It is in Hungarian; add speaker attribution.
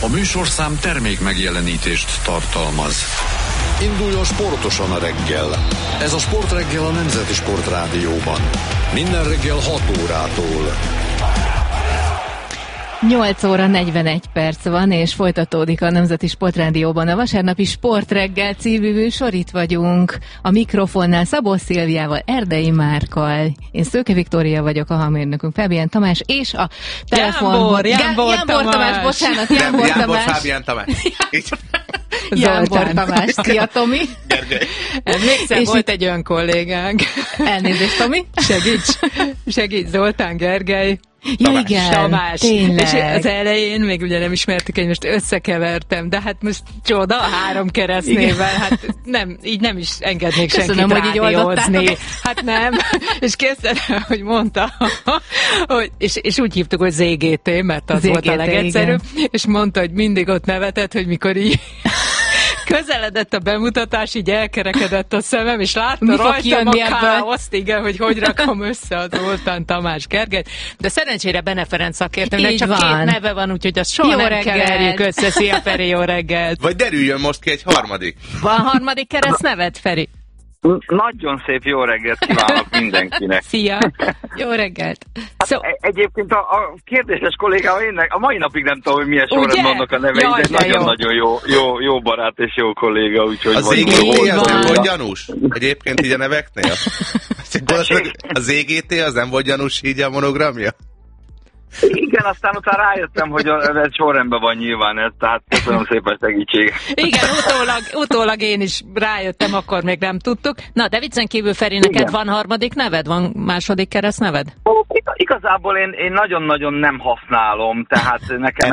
Speaker 1: A műsorszám termék megjelenítést tartalmaz. Induljon sportosan a reggel. Ez a Sportreggel a Nemzeti Sportrádióban. Minden reggel 6 órától.
Speaker 2: 8 óra 41 perc van, és folytatódik a Nemzeti Sportrádióban a vasárnapi Sportreggel című műsor. Itt vagyunk a mikrofonnál Szabó Szilviával, Erdei Márkkal. Én Szőke Viktória vagyok, a hangmérnökünk Fábián Tamás, és a telefonból... Jánbor Tamás, bocsánat, Jánbor Tamás.
Speaker 3: Fábián Tamás.
Speaker 2: Jánbor Tamás. Szia, Tomi.
Speaker 3: Gergely.
Speaker 4: Emlékszem, volt egy olyan kollégánk.
Speaker 2: Elnézést, Tomi.
Speaker 4: Segíts, Zoltán, Gergely.
Speaker 2: Ja, igen,
Speaker 4: Tamás.
Speaker 2: tényleg.
Speaker 4: És az elején még ugye nem ismertük egymást, összekevertem, de hát most csoda, 3 keresztnével, hát így nem is engednék senkit rádiózni. Hát nem, és képzeld el, hogy mondta, hogy, és úgy hívtuk, hogy ZGT, mert az ZGT, volt a legegyszerűbb, igen. És mondta, hogy mindig ott nevetett, hogy mikor így közeledett a bemutatás, így elkerekedett a szemem, és látta rajtam a káoszt, igen, hogy rakom össze az Zoltán, Tamás, Gergelyt. De szerencsére Bene Ferenc szakértőnek csak 2 neve van, úgyhogy azt soha nem keverjük össze. Szia, Feri, jó reggelt!
Speaker 3: Vagy derüljön most ki egy harmadik.
Speaker 4: Van harmadik keresztneved, Feri?
Speaker 5: Nagyon szép jó reggelt kívánok mindenkinek.
Speaker 4: Szia! Jó reggelt!
Speaker 5: Egyébként a kérdéses kollégám, a mai napig nem tudom, hogy milyen sorrendben vannak a nevei, de nagyon-nagyon jó barát és jó kolléga. Úgyhogy
Speaker 3: az ZGT az nem volt gyanús? Egyébként így a neveknél? A ZGT az nem volt gyanús így a monogramja?
Speaker 5: Igen, aztán utána rájöttem, hogy ez sorrendben van nyilván ez, tehát köszönöm szépen segítséget.
Speaker 4: Igen, utólag én is rájöttem, akkor még nem tudtuk. Na, de viccen kívül, Feri, neked van harmadik neved? Van második keresztneved?
Speaker 5: Igazából én nagyon-nagyon nem használom, tehát nekem